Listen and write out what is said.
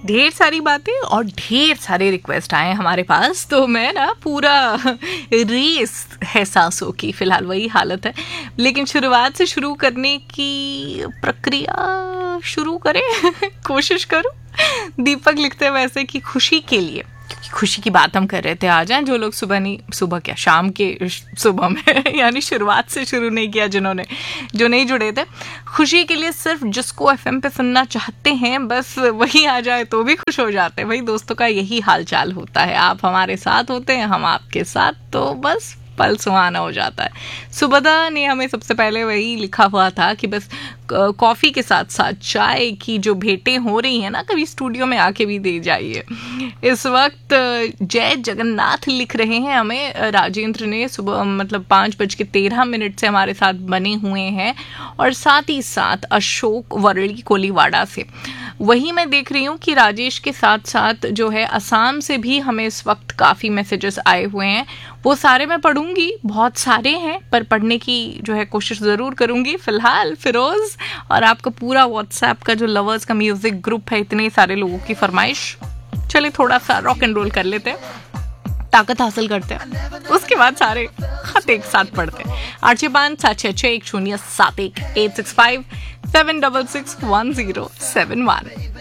ढेर सारी बातें और ढेर सारे रिक्वेस्ट आए हमारे पास, तो मैं ना पूरा रेस है सांसों की, फिलहाल वही हालत है। लेकिन शुरुआत से शुरू करने की प्रक्रिया शुरू करें कोशिश करूं। दीपक लिखते हैं वैसे कि खुशी के लिए, क्योंकि खुशी की बात हम कर रहे थे, आ जाएं जो लोग सुबह क्या शाम के सुबह में यानी शुरुआत से शुरू नहीं किया, जो नहीं जुड़े थे। खुशी के लिए सिर्फ जिसको एफएम पे सुनना चाहते हैं बस वही आ जाए तो भी खुश हो जाते हैं। वही दोस्तों का यही हाल चाल होता है, आप हमारे साथ होते हैं, हम आपके साथ, तो बस पल सुहाना हो जाता है। सुबदा ने हमें सबसे पहले वही लिखा हुआ था कि बस कॉफ़ी के साथ साथ चाय की जो भेंटें हो रही हैं ना, कभी स्टूडियो में आके भी दे जाइए। इस वक्त जय जगन्नाथ लिख रहे हैं हमें, राजेंद्र ने, सुबह मतलब 5:13 से हमारे साथ बने हुए हैं, और साथ ही साथ अशोक वरली कोलीवाड़ा से। वही मैं देख रही हूँ कि राजेश के साथ साथ जो है असम से भी हमें इस वक्त काफ़ी मैसेजेस आए हुए हैं। वो सारे मैं पढ़ूंगी, बहुत सारे हैं, पर पढ़ने की जो है कोशिश ज़रूर करूंगी। फिलहाल फिरोज़ और आपका पूरा व्हाट्सएप का जो लवर्स का म्यूज़िक ग्रुप है, इतने सारे लोगों की फरमाइश, चले थोड़ा सा रॉक एंड रोल कर लेते हैं, ताकत हासिल करते हैं, उसके बाद सारे खत एक साथ पढ़ते हैं। 865 766 1071 865 766 1071।